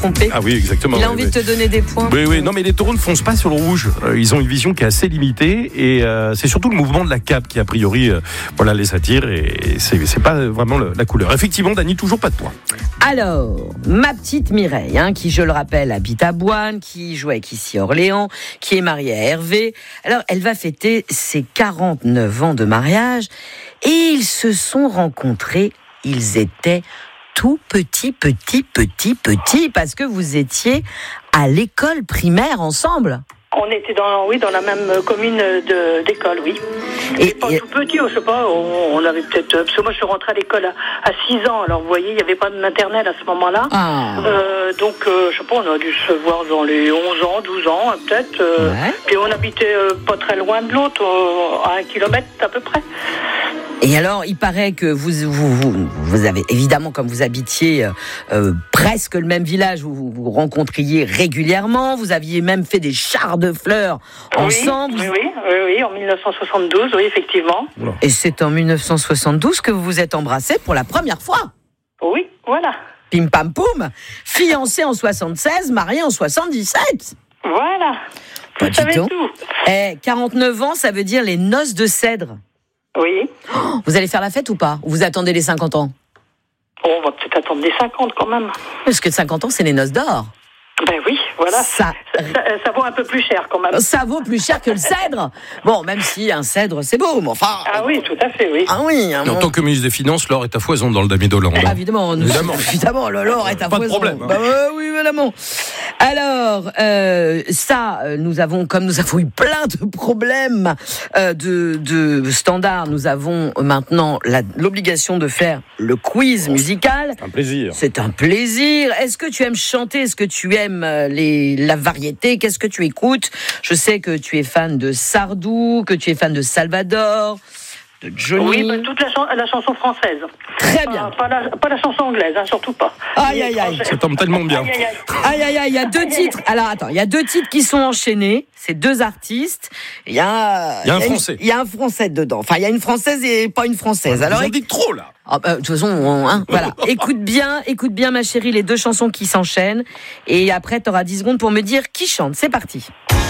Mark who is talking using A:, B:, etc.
A: tromper.
B: Ah oui, exactement.
A: Il a envie de te donner des points.
B: Oui. Non, mais les taureaux ne foncent pas sur le rouge. Ils ont une vision qui est assez limitée et c'est surtout le mouvement de la cape qui, a priori, les attire et c'est pas vraiment la couleur. Effectivement, Dany, toujours pas de points.
A: Alors, ma petite Mireille, qui, je le rappelle, habite à Boine, qui joue avec ici Orléans, qui est mariée à Hervé. Alors, elle va fêter ses 49 ans de mariage et ils se sont rencontrés. Ils étaient tout petits, parce que vous étiez à l'école primaire ensemble.
C: On était dans la même commune d'école, oui. Et pas tout petit, je sais pas, on avait peut-être... Parce que moi, je suis rentrée à l'école à 6 ans, alors vous voyez, il n'y avait pas de maternelle à ce moment-là. Donc, je sais pas, on a dû se voir dans les 11 ans, 12 ans, peut-être. Puis on habitait pas très loin de l'autre, à 1 kilomètre à peu près.
A: Et alors, il paraît que vous avez, évidemment, comme vous habitiez presque le même village, vous vous rencontriez régulièrement, vous aviez même fait des chars de fleurs ensemble.
C: Oui, en 1972, oui, effectivement.
A: Et c'est en 1972 que vous vous êtes embrassés pour la première fois.
C: Oui, voilà.
A: Pim pam poum, fiancés en 76, mariés en 77.
C: Voilà. Vous savez tout.
A: 49 ans, ça veut dire les noces de cèdre.
C: Oui.
A: Vous allez faire la fête ou pas? Ou vous attendez les 50 ans?
C: On va peut-être attendre les 50 quand même.
A: Parce que 50 ans, c'est les noces d'or.
C: Ben oui, voilà. Ça vaut un peu plus cher quand même.
A: Ça vaut plus cher que le cèdre. Bon, même si un cèdre, c'est beau, mais enfin...
C: Ah oui, tout à fait, oui.
A: Ah oui.
B: En tant que ministre des Finances, l'or est à foison dans le Damier d'Hollande.
A: Évidemment, l'or est à
B: pas
A: foison.
B: Pas de problème.
A: Oui, évidemment. Alors, nous avons eu plein de problèmes de standards, nous avons maintenant l'obligation de faire le quiz musical.
B: C'est un plaisir.
A: C'est un plaisir. Est-ce que tu aimes chanter? Est-ce que tu aimes la variété? Qu'est-ce que tu écoutes? Je sais que tu es fan de Sardou, que tu es fan de Salvador, de Johnny.
C: Oui, toute la chanson française.
A: Très bien.
C: Pas la chanson anglaise, surtout pas.
A: Aïe.
B: Ça tombe tellement bien.
A: Aïe, il y a 2 titres. Alors attends, il y a 2 titres qui sont enchaînés. C'est 2 artistes. Il y a
B: un Français.
A: Il y a un Français dedans. Enfin, il y a une Française et pas une Française.
B: Alors, vous en dites trop là.
A: De toute façon, voilà. Écoute bien, ma chérie, les 2 chansons qui s'enchaînent. Et après, tu auras 10 secondes pour me dire qui chante. C'est parti.